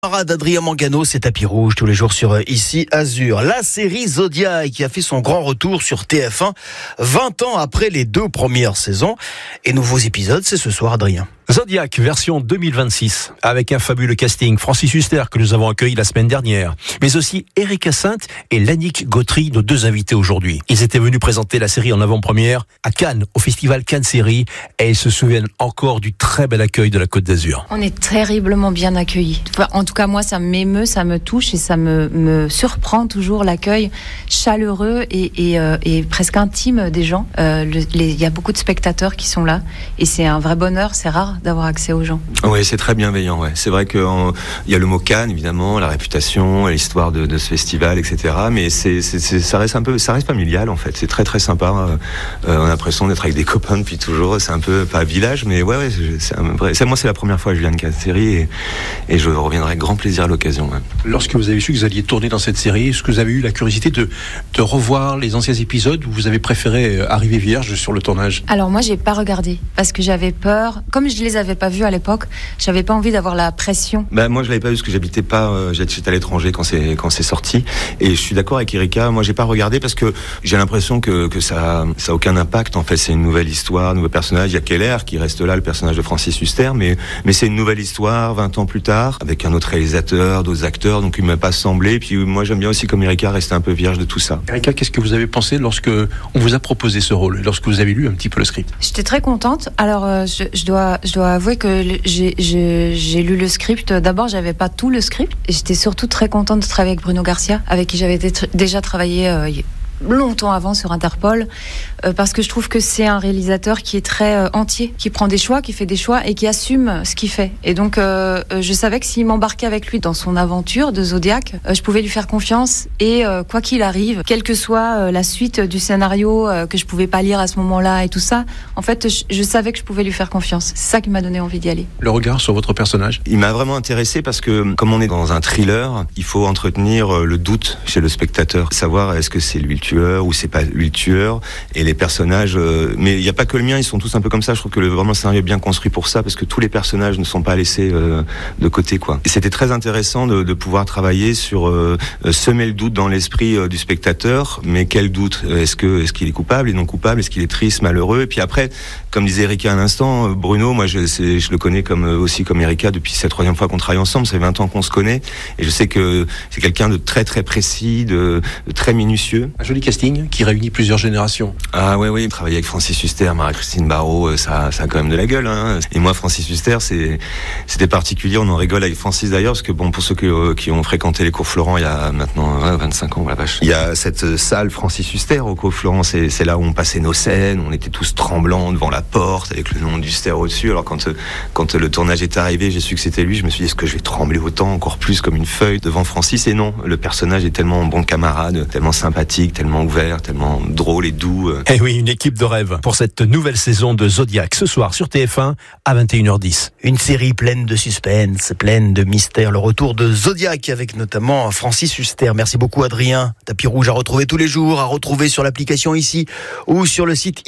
Parade Adrien Mangano, c'est tapis rouge tous les jours sur Ici Azur. La série Zodiac qui a fait son grand retour sur TF1 20 ans après les 2 premières saisons. Et nouveaux épisodes, c'est ce soir, Adrien. Zodiac version 2026 avec un fabuleux casting. Francis Huster que nous avons accueilli la semaine dernière, mais aussi Erika Sainte et Lannick Gautry, nos 2 invités aujourd'hui. Ils étaient venus présenter la série en avant-première à Cannes, au festival Cannes Série, et ils se souviennent encore du très bel accueil de la Côte d'Azur. On est terriblement bien accueillis. Enfin, en tout cas, moi, ça m'émeut, ça me touche et ça me surprend toujours l'accueil chaleureux et presque intime des gens. Il y a beaucoup de spectateurs qui sont là et c'est un vrai bonheur, c'est rare d'avoir accès aux gens. Oui, c'est très bienveillant. Ouais. C'est vrai qu'il y a le mot Cannes, évidemment, la réputation, l'histoire de ce festival, etc. Mais ça reste familial en fait. C'est très très sympa. On a l'impression d'être avec des copains depuis toujours. C'est un peu pas village, mais ouais, moi c'est la première fois que je viens de Cannes Série et je reviendrai avec grand plaisir à l'occasion. Ouais. Lorsque vous avez su que vous alliez tourner dans cette série, est-ce que vous avez eu la curiosité de revoir les anciens épisodes ou vous avez préféré arriver vierge sur le tournage? Alors moi, j'ai pas regardé parce que j'avais peur. Comme je les avais pas vus à l'époque, j'avais pas envie d'avoir la pression. Moi, je l'avais pas vu parce que j'habitais pas. J'étais à l'étranger quand c'est sorti. Et je suis d'accord avec Erika. Moi, j'ai pas regardé parce que j'ai l'impression que ça a aucun impact. En fait, c'est une nouvelle histoire, un nouveau personnage. Il y a Keller qui reste là, le personnage de Francis Huster, mais c'est une nouvelle histoire 20 ans plus tard avec un autre réalisateur, d'autres acteurs. Donc, il m'a pas semblé. Puis moi, j'aime bien aussi comme Erika rester un peu vierge de tout ça. Erika, qu'est-ce que vous avez pensé lorsque on vous a proposé ce rôle, lorsque vous avez lu un petit peu le script? J'étais très contente. Alors, je dois avouer que j'ai lu le script. D'abord, j'avais pas tout le script. Et j'étais surtout très contente de travailler avec Bruno Garcia, avec qui j'avais déjà travaillé longtemps avant sur Interpol, parce que je trouve que c'est un réalisateur qui est très entier, qui prend des choix, qui fait des choix et qui assume ce qu'il fait. Et donc, je savais que s'il m'embarquait avec lui dans son aventure de Zodiac, je pouvais lui faire confiance et quoi qu'il arrive, quelle que soit la suite du scénario que je pouvais pas lire à ce moment-là et tout ça, en fait, je savais que je pouvais lui faire confiance. C'est ça qui m'a donné envie d'y aller. Le regard sur votre personnage? Il m'a vraiment intéressé parce que, comme on est dans un thriller, il faut entretenir le doute chez le spectateur. Savoir est-ce que c'est lui le tueur ou c'est pas lui le tueur, et les personnages mais il n'y a pas que le mien, ils sont tous un peu comme ça. Je trouve que vraiment le scénario est bien construit pour ça, parce que tous les personnages ne sont pas laissés de côté, quoi. Et c'était très intéressant de pouvoir travailler sur semer le doute dans l'esprit du spectateur. Mais quel doute? Est-ce qu'il est coupable et non coupable? Est-ce qu'il est triste, malheureux? Et puis après, comme disait Erika à l'instant, Bruno, moi je le connais aussi comme Erika depuis cette 3e fois qu'on travaille ensemble. Ça fait 20 ans qu'on se connaît et je sais que c'est quelqu'un de très très précis, de très minutieux. Un joli casting qui réunit plusieurs générations. Ah oui, travailler avec Francis Huster, Marie-Christine Barrault, ça a quand même de la gueule, hein. Et moi, Francis Huster, c'était particulier. On en rigole avec Francis d'ailleurs, parce que bon, pour ceux qui ont fréquenté les cours Florent il y a maintenant 25 ans, la vache. Il y a cette salle Francis Huster au cours Florent, c'est là où on passait nos scènes, on était tous tremblants devant la porte avec le nom d'Huster au-dessus. Alors quand le tournage est arrivé, j'ai su que c'était lui, je me suis dit, est-ce que je vais trembler autant, encore plus comme une feuille devant Francis? Et non, le personnage est tellement bon camarade, tellement sympathique, tellement ouvert, tellement drôle et doux. Et oui, une équipe de rêve pour cette nouvelle saison de Zodiac ce soir sur TF1 à 21h10. Une série pleine de suspense, pleine de mystère. Le retour de Zodiac avec notamment Francis Huster. Merci beaucoup, Adrien. Tapis rouge à retrouver tous les jours, à retrouver sur l'application Ici ou sur le site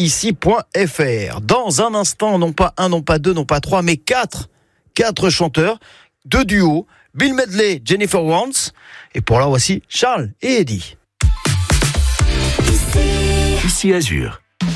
ici.fr. Dans un instant, non pas un, non pas deux, non pas trois, mais quatre chanteurs, 2 duos, Bill Medley, Jennifer Warnes. Et pour là, voici Charles et Eddie. Ici Azur.